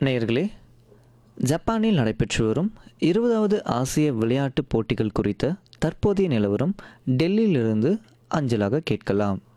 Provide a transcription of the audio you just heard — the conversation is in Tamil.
நேயர்களே, ஜப்பானில் நடைபெற்று வரும் 20வது ஆசிய விளையாட்டுப் போட்டிகள் குறித்த தற்போதைய நிலவரம் டெல்லியிலிருந்து அஞ்சலாக கேட்கலாம்.